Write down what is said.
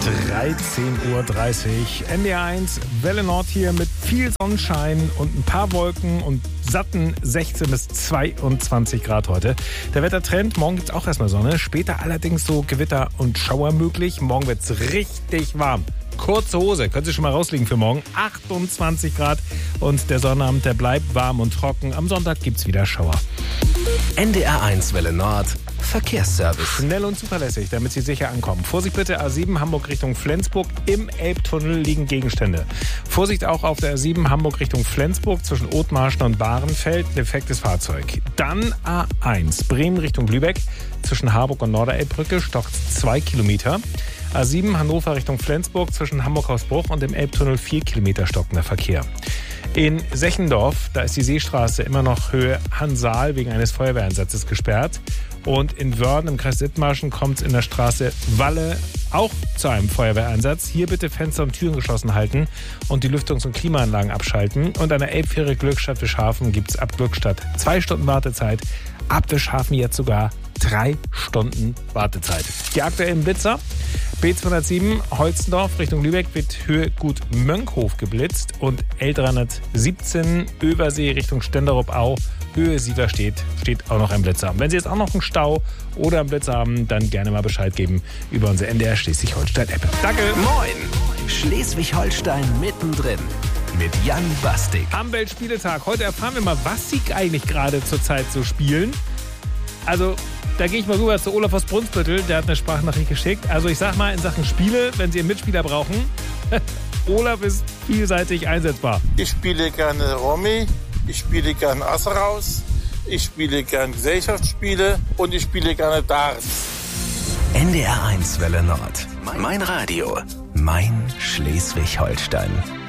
13:30 Uhr. NDR1 Welle Nord hier mit viel Sonnenschein und ein paar Wolken und satten 16 bis 22 Grad heute. Der Wettertrend, morgen gibt es auch erstmal Sonne, später allerdings so Gewitter und Schauer möglich. Morgen wird es richtig warm. Kurze Hose, können Sie schon mal rauslegen für morgen. 28 Grad und der Sonnabend, der bleibt warm und trocken. Am Sonntag gibt es wieder Schauer. NDR1 Welle Nord Verkehrsservice. Schnell und zuverlässig, damit Sie sicher ankommen. Vorsicht bitte, A7 Hamburg Richtung Flensburg. Im Elbtunnel liegen Gegenstände. Vorsicht auch auf der A7 Hamburg Richtung Flensburg zwischen Othmarschen und Bahrenfeld. Defektes Fahrzeug. Dann A1 Bremen Richtung Lübeck. Zwischen Harburg und Norderelbbrücke stockt 2 Kilometer. A7 Hannover Richtung Flensburg zwischen Hamburg-Hausbruch und dem Elbtunnel 4 Kilometer stockender Verkehr. In Sechendorf, da ist die Seestraße immer noch Höhe Hansaal wegen eines Feuerwehreinsatzes gesperrt. Und in Wörden im Kreis Dithmarschen kommt es in der Straße Walle auch zu einem Feuerwehreinsatz. Hier bitte Fenster und Türen geschlossen halten und die Lüftungs- und Klimaanlagen abschalten. Und an der Elbfähre Glückstadt Wischhafen gibt es ab Glückstadt 2 Stunden Wartezeit. Ab Wischhafen jetzt sogar 3 Stunden Wartezeit. Die aktuellen Blitzer. B207 Holzendorf Richtung Lübeck wird Höhe Gut Mönkhof geblitzt und L317 Översee Richtung Stenderup-Au Höhe Sieverstedt steht auch noch ein Blitzer. Wenn Sie jetzt auch noch einen Stau oder einen Blitzer haben, dann gerne mal Bescheid geben über unsere NDR Schleswig-Holstein-App. Danke. Moin! Schleswig-Holstein mittendrin mit Jan Bastik. Am Weltspieletag. Heute erfahren wir mal, was Sie eigentlich gerade zurzeit so spielen. Also, da gehe ich mal rüber zu Olaf aus Brunsbüttel. Der hat eine Sprachnachricht geschickt. Also, ich sag mal, in Sachen Spiele, wenn Sie einen Mitspieler brauchen, Olaf ist vielseitig einsetzbar. Ich spiele gerne Romy. Ich spiele gerne Asseraus, ich spiele gerne Gesellschaftsspiele und ich spiele gerne Darts. NDR1 Welle Nord. Mein Radio. Mein Schleswig-Holstein.